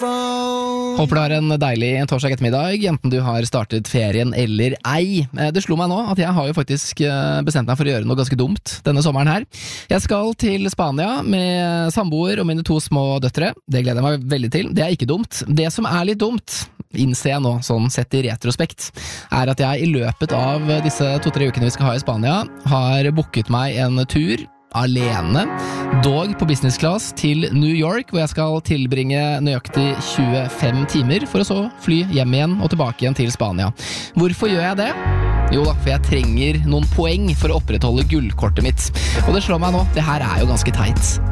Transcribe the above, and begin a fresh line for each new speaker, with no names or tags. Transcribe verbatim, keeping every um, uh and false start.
Håper du har en deilig torsdag ettermiddag, enten du har startet ferien eller ei. Det slo meg nå at jeg har jo faktisk bestemt meg for å gjøre noe ganske dumt denne sommeren her. Jeg skal til Spania med samboer og mine to små døtre. Det gleder jeg meg veldig til. Det er ikke dumt. Det som er litt dumt, innser jeg nå, sånn sett i retrospekt, er at jeg i løpet av disse to-tre ukene vi skal ha i Spania, har booket meg en tur alene, dog på business class til New York, hvor jeg skal tilbringe nøyaktig tjuefem timer, for å så fly hjem igjen og tilbake igjen til Spania. Hvorfor gjør jeg det? Jo da, for jeg trenger noen poeng for å opprettholde gullkortet mitt. Og det slår meg nå, det her er jo ganske teit.